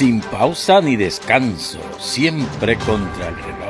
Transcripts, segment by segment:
sin pausa ni descanso, siempre contra el reloj.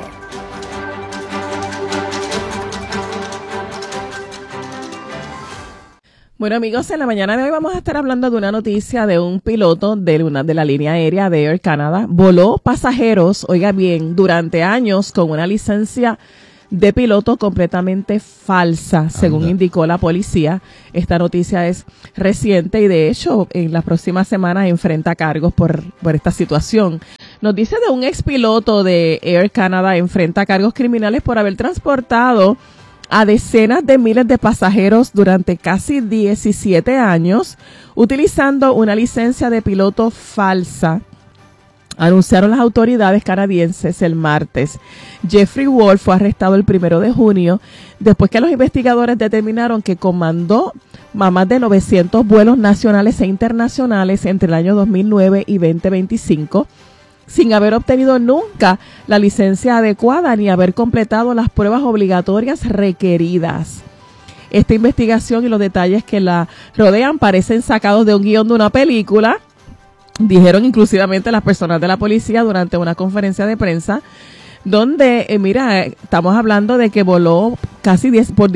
Bueno, amigos, en la mañana de hoy vamos a estar hablando de una noticia de un piloto de la línea aérea de Air Canada. Voló pasajeros, oiga bien, durante años con una licencia de piloto completamente falsa, según indicó la policía. Esta noticia es reciente y, de hecho, en las próximas semanas enfrenta cargos por esta situación. Nos dice de un expiloto de Air Canada enfrenta cargos criminales por haber transportado a decenas de miles de pasajeros durante casi 17 años, utilizando una licencia de piloto falsa, anunciaron las autoridades canadienses el martes. Jeffrey Wolf fue arrestado el 1 de junio, después que los investigadores determinaron que comandó más de 900 vuelos nacionales e internacionales entre el año 2009 y 2025, sin haber obtenido nunca la licencia adecuada ni haber completado las pruebas obligatorias requeridas. Esta investigación y los detalles que la rodean parecen sacados de un guión de una película, dijeron inclusivamente las personas de la policía durante una conferencia de prensa, donde, estamos hablando de que voló casi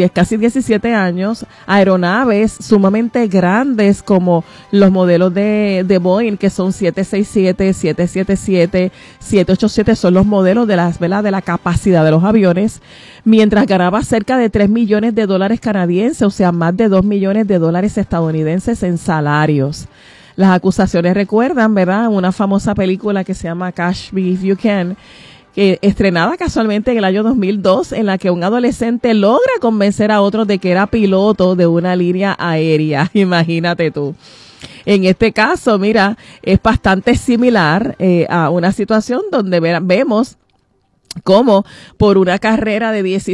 17 años aeronaves sumamente grandes como los modelos de Boeing, que son 767, 777, 787, son los modelos de la capacidad de los aviones, mientras ganaba cerca de $3 millones canadienses, o sea, más de $2 millones estadounidenses en salarios. Las acusaciones recuerdan, ¿verdad?, una famosa película que se llama Catch Me If You Can, estrenada casualmente en el año 2002, en la que un adolescente logra convencer a otros de que era piloto de una línea aérea. Imagínate tú. En este caso, es bastante similar a una situación donde vemos cómo por una carrera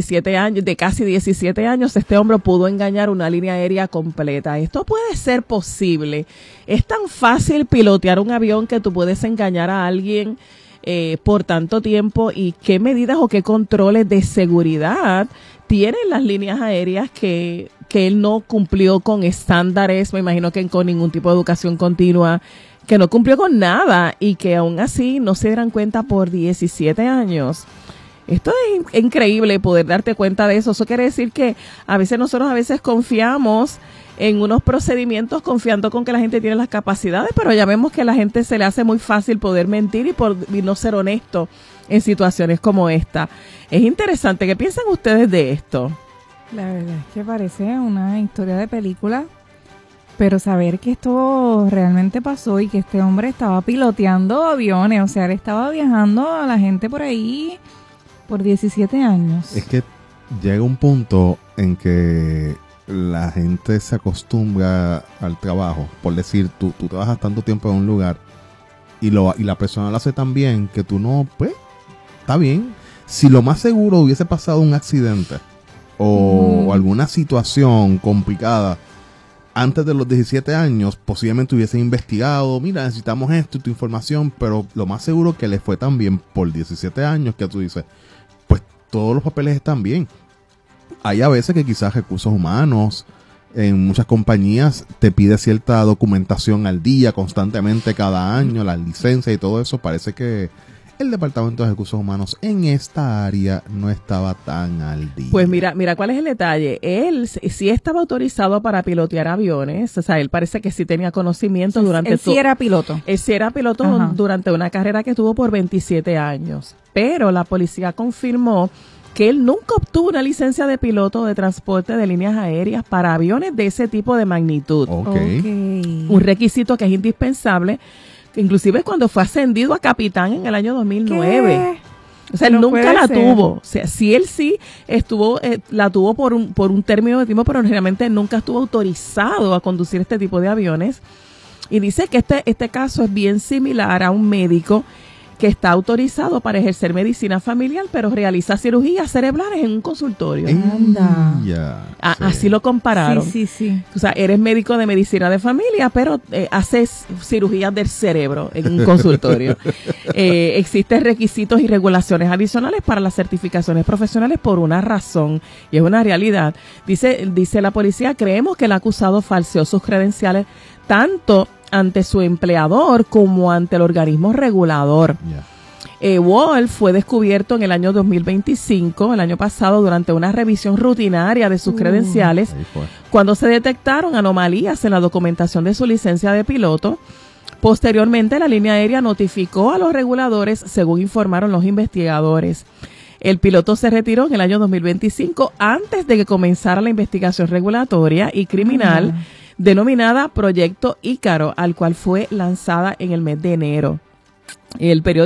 de casi 17 años, este hombre pudo engañar una línea aérea completa. Esto puede ser posible. Es tan fácil pilotear un avión que tú puedes engañar a alguien por tanto tiempo, y qué medidas o qué controles de seguridad tienen las líneas aéreas que él no cumplió con estándares, me imagino que con ningún tipo de educación continua, que no cumplió con nada y que aún así no se dieran cuenta por 17 años. Esto es increíble poder darte cuenta de eso. Eso quiere decir que nosotros confiamos en unos procedimientos confiando con que la gente tiene las capacidades, pero ya vemos que a la gente se le hace muy fácil poder mentir y no ser honesto en situaciones como esta. Es interesante. ¿Qué piensan ustedes de esto? La verdad es que parece una historia de película, pero saber que esto realmente pasó y que este hombre estaba piloteando aviones, o sea, él estaba viajando a la gente por ahí por 17 años. Es que llega un punto en que la gente se acostumbra al trabajo. Por decir, tú trabajas tanto tiempo en un lugar y la persona lo hace tan bien que tú no, pues, está bien. Si lo más seguro hubiese pasado un accidente o alguna situación complicada antes de los 17 años, posiblemente hubiese investigado, mira, necesitamos esto y tu información, pero lo más seguro que le fue tan bien por 17 años que tú dices, pues todos los papeles están bien. Hay a veces que quizás recursos humanos en muchas compañías te pide cierta documentación al día, constantemente cada año, la licencia y todo eso. Parece que el Departamento de Recursos Humanos en esta área no estaba tan al día. Pues mira cuál es el detalle. Él sí estaba autorizado para pilotear aviones, o sea, él parece que sí tenía conocimiento durante... Él sí era piloto. Él sí era piloto durante una carrera que tuvo por 27 años, pero la policía confirmó que él nunca obtuvo una licencia de piloto de transporte de líneas aéreas para aviones de ese tipo de magnitud. Okay. Un requisito que es indispensable, que inclusive cuando fue ascendido a capitán en el año 2009. ¿Qué? O sea, él nunca la tuvo. O sea, sí, él sí la tuvo por un término de tiempo, pero realmente nunca estuvo autorizado a conducir este tipo de aviones. Y dice que este caso es bien similar a un médico que está autorizado para ejercer medicina familiar, pero realiza cirugías cerebrales en un consultorio. Anda. Así lo compararon. Sí. O sea, eres médico de medicina de familia, pero haces cirugías del cerebro en un consultorio. Existen requisitos y regulaciones adicionales para las certificaciones profesionales por una razón, y es una realidad. Dice la policía, creemos que el acusado falseó sus credenciales tanto ante su empleador como ante el organismo regulador. Wolf fue descubierto en el año 2025, el año pasado, durante una revisión rutinaria de sus credenciales, cuando se detectaron anomalías en la documentación de su licencia de piloto. Posteriormente, la línea aérea notificó a los reguladores, según informaron los investigadores. El piloto se retiró en el año 2025 antes de que comenzara la investigación regulatoria y criminal denominada Proyecto Ícaro, al cual fue lanzada en el mes de enero. El periódico